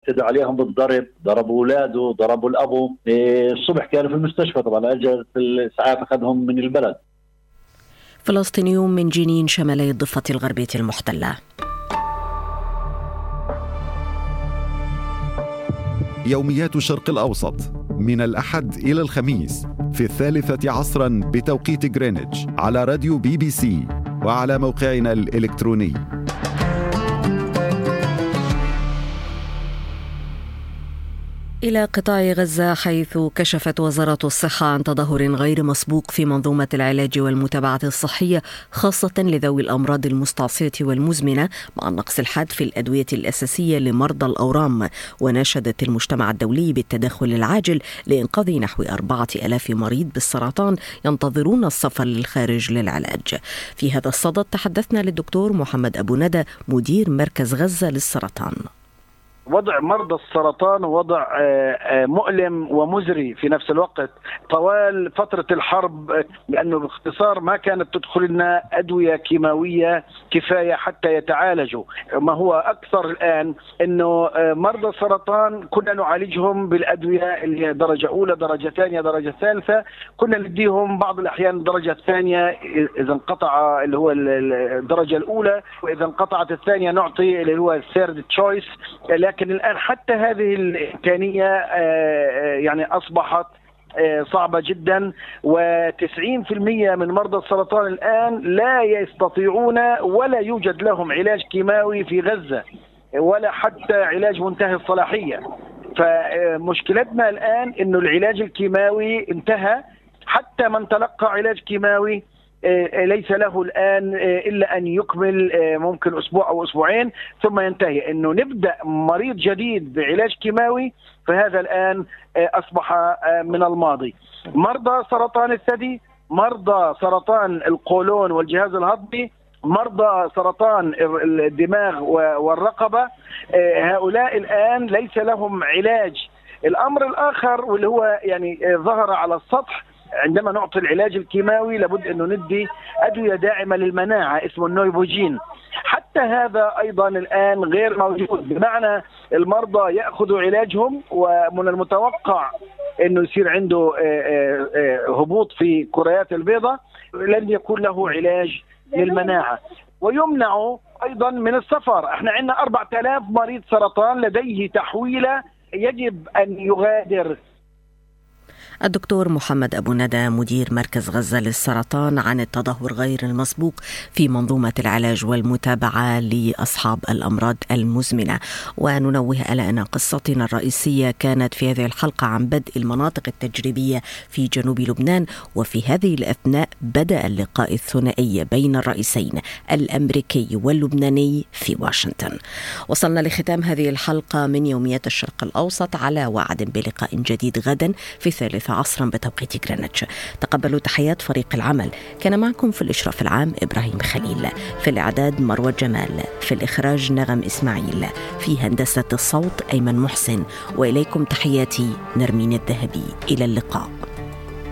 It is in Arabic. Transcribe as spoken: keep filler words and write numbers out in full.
اعتدوا عليهم بالضرب، ضربوا اولاده، ضربوا الابو. الصبح كانوا في المستشفى، طبعا اجت الاسعاف اخذهم من البلد. فلسطينيون من جنين شمالي الضفة الغربية المحتلة. يوميات الشرق الأوسط من الأحد إلى الخميس في الثالثة عصرا بتوقيت غرينتش على راديو بي بي سي وعلى موقعنا الإلكتروني. إلى قطاع غزة، حيث كشفت وزارة الصحة عن تدهور غير مسبوق في منظومة العلاج والمتابعة الصحية، خاصة لذوي الأمراض المستعصية والمزمنة، مع النقص الحاد في الأدوية الأساسية لمرضى الأورام. وناشدت المجتمع الدولي بالتدخل العاجل لإنقاذ نحو أربعة آلاف مريض بالسرطان ينتظرون السفر للخارج للعلاج. في هذا الصدد تحدثنا للدكتور محمد أبو ندى، مدير مركز غزة للسرطان. وضع مرضى السرطان وضع مؤلم ومزري في نفس الوقت طوال فترة الحرب، لأنه باختصار ما كانت تدخل لنا أدوية كيماوية كفاية حتى يتعالجوا. ما هو أكثر الآن أنه مرضى السرطان كنا نعالجهم بالأدوية اللي درجة أولى، درجة ثانية، درجة ثالثة. كنا نديهم بعض الأحيان الدرجة الثانية إذا انقطع اللي هو الدرجة الأولى، وإذا انقطعت الثانية نعطي اللي هو الثيرد تشويس. لكن لكن الآن حتى هذه الإمكانية يعني أصبحت صعبة جدا، وتسعين بالمئة من مرضى السرطان الآن لا يستطيعون ولا يوجد لهم علاج كيماوي في غزة ولا حتى علاج منتهي الصلاحية. فمشكلتنا الآن إنه العلاج الكيماوي انتهى، حتى من تلقى علاج كيماوي ليس له الآن إلا أن يكمل ممكن أسبوع أو أسبوعين ثم ينتهي. إنه نبدأ مريض جديد بعلاج كيماوي فهذا الآن أصبح من الماضي. مرضى سرطان الثدي، مرضى سرطان القولون والجهاز الهضمي، مرضى سرطان الدماغ والرقبة، هؤلاء الآن ليس لهم علاج. الأمر الآخر واللي هو يعني ظهر على السطح، عندما نعطي العلاج الكيماوي لابد أنه ندي أدوية داعمة للمناعة اسمه النويبوجين. حتى هذا أيضا الآن غير موجود، بمعنى المرضى يأخذوا علاجهم ومن المتوقع أنه يصير عنده هبوط في كريات البيضة، لن يكون له علاج للمناعة، ويمنع أيضا من السفر. احنا عندنا أربعة آلاف مريض سرطان لديه تحويلة يجب أن يغادر. الدكتور محمد أبو ندى، مدير مركز غزة للسرطان، عن التدهور غير المسبوق في منظومة العلاج والمتابعة لأصحاب الأمراض المزمنة. وننوه على أن قصتنا الرئيسية كانت في هذه الحلقة عن بدء المناطق التجريبية في جنوب لبنان، وفي هذه الأثناء بدأ اللقاء الثنائي بين الرئيسين الأمريكي واللبناني في واشنطن. وصلنا لختام هذه الحلقة من يوميات الشرق الأوسط، على وعد بلقاء جديد غدا في ثالث عصرا بتوقيت غرينتش. تقبلوا تحيات فريق العمل. كان معكم في الإشراف العام إبراهيم خليل، في الإعداد مروة جمال، في الإخراج نغم إسماعيل، في هندسة الصوت أيمن محسن، وإليكم تحياتي نرمين الذهبي. إلى اللقاء.